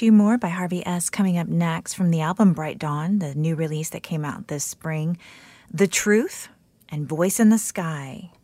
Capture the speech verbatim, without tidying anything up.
Two more by Harvey S. coming up next from the album Bright Dawn, the new release that came out this spring. The Truth and Voice in the Sky.